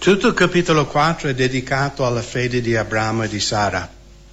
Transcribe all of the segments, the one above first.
Tutto il capitolo 4 è dedicato alla fede di Abramo e di Sara.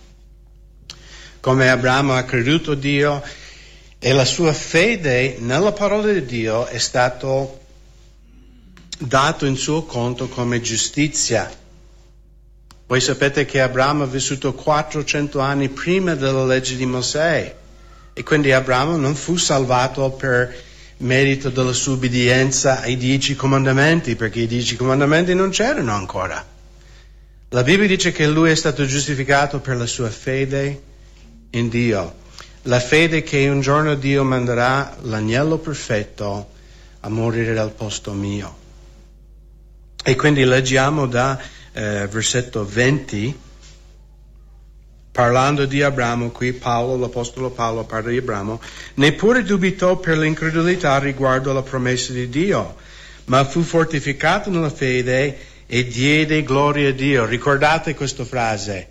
Come Abramo ha creduto a Dio e la sua fede nella parola di Dio è stato dato in suo conto come giustizia. Voi sapete che Abramo ha vissuto 400 anni prima della legge di Mosè e quindi Abramo non fu salvato per merito della sua obbedienza ai 10 comandamenti, perché i 10 comandamenti non c'erano ancora. La Bibbia dice che lui è stato giustificato per la sua fede in Dio, la fede che un giorno Dio manderà l'agnello perfetto a morire al posto mio. E quindi leggiamo da versetto 20, parlando di Abramo, qui Paolo, l'apostolo Paolo parla di Abramo, neppure dubitò per l'incredulità riguardo alla promessa di Dio, ma fu fortificato nella fede e diede gloria a Dio. Ricordate questa frase?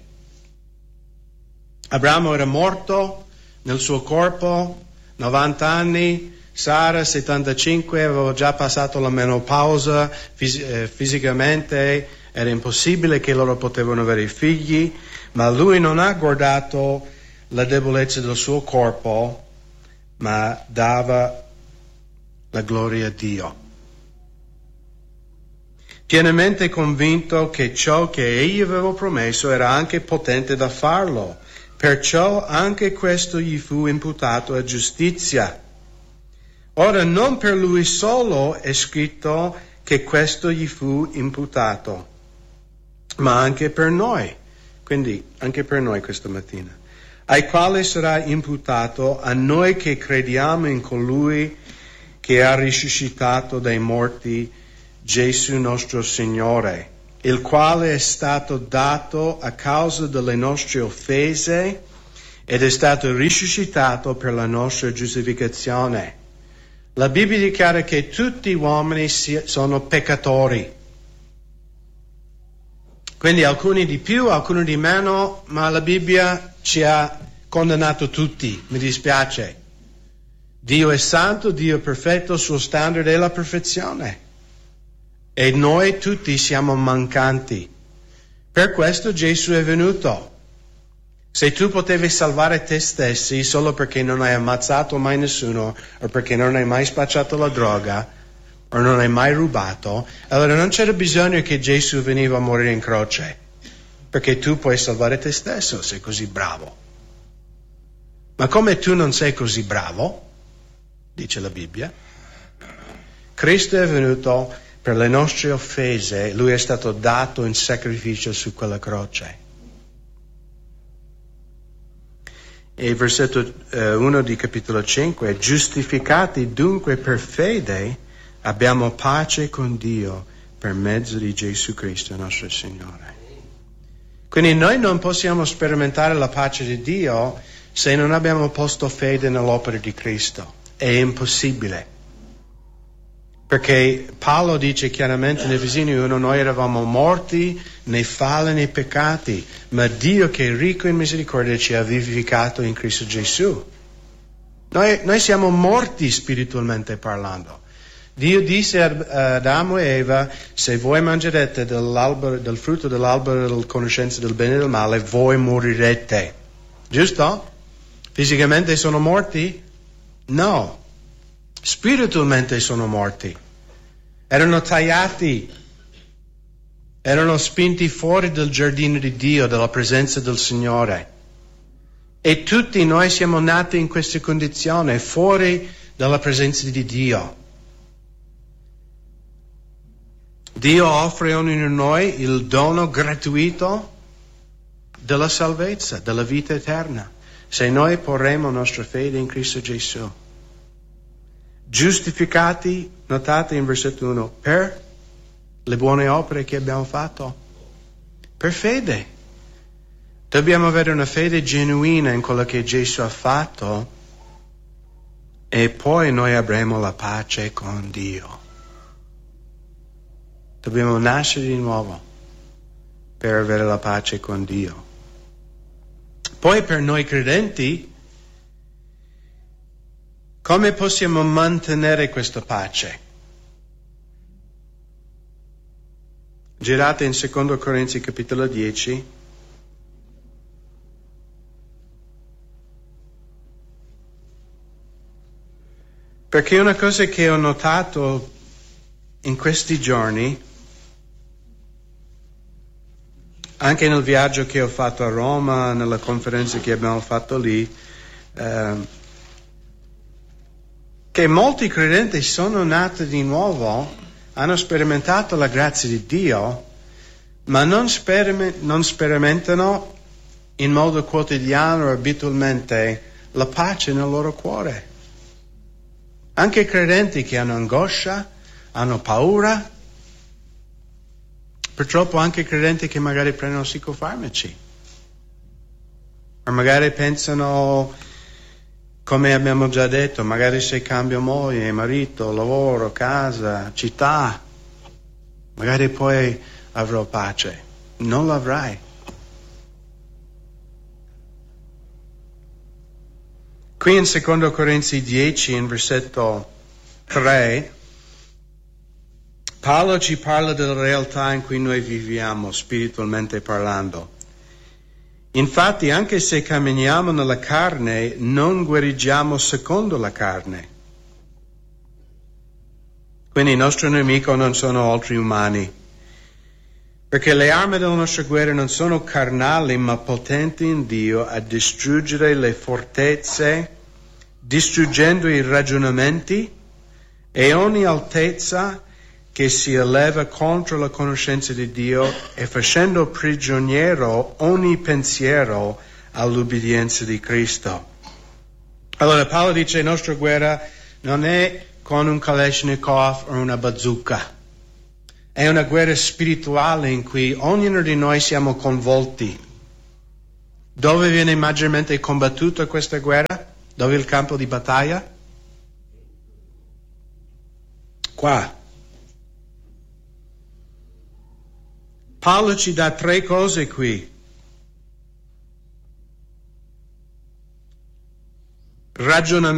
Abramo era morto nel suo corpo, 90 anni, Sara 75, aveva già passato la menopausa, fisicamente era impossibile che loro potevano avere figli, ma lui non ha guardato la debolezza del suo corpo, ma dava la gloria a Dio. Pienamente convinto che ciò che egli aveva promesso era anche potente da farlo, perciò anche questo gli fu imputato a giustizia. Ora non per lui solo è scritto che questo gli fu imputato, ma anche per noi. Quindi anche per noi questa mattina, ai quali sarà imputato a noi che crediamo in colui che ha risuscitato dai morti Gesù nostro Signore, il quale è stato dato a causa delle nostre offese ed è stato risuscitato per la nostra giustificazione. La Bibbia dichiara che tutti gli uomini sono peccatori. Quindi alcuni di più, alcuni di meno, ma la Bibbia ci ha condannato tutti, mi dispiace. Dio è santo, Dio è perfetto, il suo standard è la perfezione. E noi tutti siamo mancanti. Per questo Gesù è venuto. Se tu potevi salvare te stessi solo perché non hai ammazzato mai nessuno, o perché non hai mai spacciato la droga, o non hai mai rubato, allora non c'era bisogno che Gesù veniva a morire in croce, perché tu puoi salvare te stesso, sei così bravo. Ma come tu non sei così bravo, dice la Bibbia, Cristo è venuto per le nostre offese, lui è stato dato in sacrificio su quella croce. E versetto 1 di capitolo 5, giustificati dunque per fede, abbiamo pace con Dio per mezzo di Gesù Cristo nostro Signore. Quindi noi non possiamo sperimentare la pace di Dio se non abbiamo posto fede nell'opera di Cristo. È impossibile. Perché Paolo dice chiaramente nel Efesini 1, noi eravamo morti nei falli e nei peccati, ma Dio che è ricco in misericordia ci ha vivificato in Cristo Gesù. Noi siamo morti spiritualmente parlando. Dio disse ad Adamo e Eva, se voi mangerete del frutto dell'albero della conoscenza del bene e del male, voi morirete. Giusto? Fisicamente sono morti? No. Spiritualmente sono morti. Erano tagliati. Erano spinti fuori dal giardino di Dio, dalla presenza del Signore. E tutti noi siamo nati in questa condizione, fuori dalla presenza di Dio. Dio offre a ognuno di noi il dono gratuito della salvezza, della vita eterna, se noi porremo nostra fede in Cristo Gesù. Giustificati, notate in versetto 1, per le buone opere che abbiamo fatto, per fede. Dobbiamo avere una fede genuina in quello che Gesù ha fatto e poi noi avremo la pace con Dio. Dobbiamo nascere di nuovo per avere la pace con Dio. Poi per noi credenti, come possiamo mantenere questa pace? Girate in 2 Corinzi capitolo 10. Perché una cosa che ho notato in questi giorni, anche nel viaggio che ho fatto a Roma, nella conferenza che abbiamo fatto lì, che molti credenti sono nati di nuovo, hanno sperimentato la grazia di Dio, ma non sperimentano in modo quotidiano o abitualmente la pace nel loro cuore. Anche credenti che hanno angoscia, hanno paura, purtroppo anche credenti che magari prendono psicofarmaci, o magari pensano, come abbiamo già detto, magari se cambio moglie, marito, lavoro, casa, città, magari poi avrò pace. Non l'avrai. Qui in 2 Corinzi 10, in versetto 3, Paolo ci parla della realtà in cui noi viviamo, spiritualmente parlando. Infatti, anche se camminiamo nella carne, non guarigiamo secondo la carne. Quindi il nostro nemico non sono altri umani, perché le armi della nostra guerra non sono carnali, ma potenti in Dio a distruggere le fortezze, distruggendo i ragionamenti e ogni altezza che si eleva contro la conoscenza di Dio e facendo prigioniero ogni pensiero all'ubbidienza di Cristo. Allora Paolo dice la nostra guerra non è con un Kalashnikov o una bazooka, è una guerra spirituale in cui ognuno di noi siamo coinvolti. Dove viene maggiormente combattuta questa guerra? Dove è il campo di battaglia? Qua. Paolo ci dà 3 cose qui. Ragionamento.